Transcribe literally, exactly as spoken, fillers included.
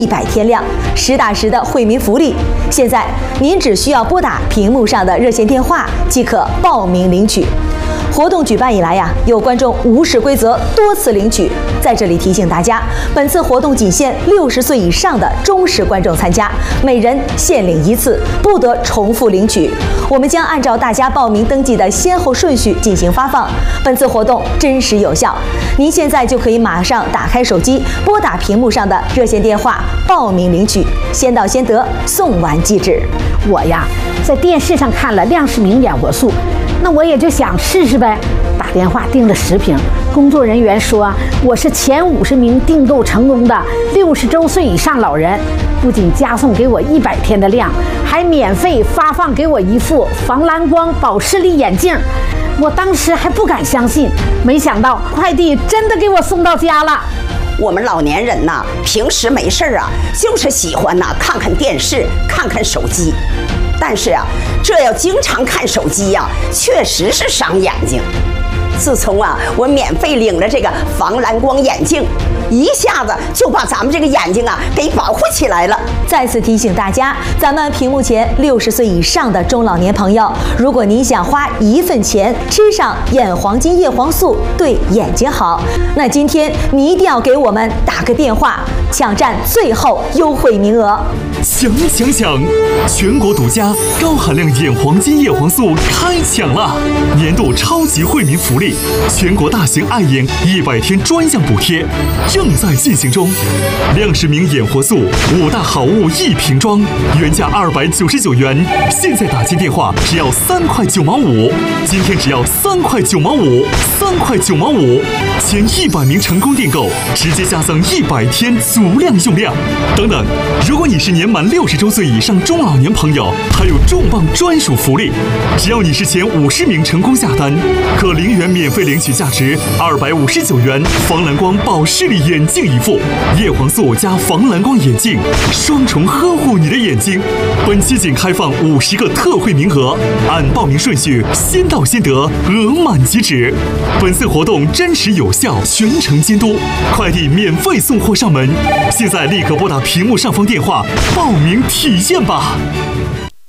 一百天量，实打实的惠民福利。现在您只需要拨打屏幕上的热线电话即可报名领取。活动举办以来呀，有观众无视规则多次领取，在这里提醒大家，本次活动仅限六十岁以上的忠实观众参加，每人限领一次，不得重复领取。我们将按照大家报名登记的先后顺序进行发放。本次活动真实有效，您现在就可以马上打开手机，拨打屏幕上的热线电话报名领取，先到先得，送完即止。 我呀，在电视上看了亮世明眼活素，那我也就想试试呗，打电话订了十瓶。工作人员说我是前五十名订购成功的六十周岁以上老人，不仅加送给我一百天的量，还免费发放给我一副防蓝光保视力眼镜。我当时还不敢相信，没想到快递真的给我送到家了。 我们老年人呐，平时没事啊，就是喜欢呐看看电视，看看手机。但是啊，这要经常看手机呀、啊，确实是伤眼睛。自从啊，我免费领了这个防蓝光眼镜，一下子就把咱们这个眼睛啊给保护起来了。 再次提醒大家，咱们屏幕前六十岁以上的中老年朋友，如果您想花一份钱吃上眼黄金叶黄素，对眼睛好，那今天你一定要给我们打个电话，抢占最后优惠名额。 想想想，全国独家高含量眼黄金叶黄素开抢了！年度超级惠民福利，全国大型爱眼一百天专项补贴正在进行中。亮世明眼活素五大好物一瓶装，原价二百九十九元，现在打进电话只要三块九毛五，今天只要三块九毛五，三块九毛五，前一百名成功订购，直接加赠一百天足量用量。等等，如果你是年满六十周岁以上中老年朋友，还有重磅专属福利，只要你是前五十名成功下单，可零元免费领取价值二百五十九元防蓝光保视力眼镜一副，叶黄素加防蓝光眼镜，双重呵护你的眼睛。本期仅开放五十个特惠名额，按报名顺序先到先得，额满即止。本次活动真实有效，全程监督，快递免费送货上门。现在立刻拨打屏幕上方电话报名体验吧。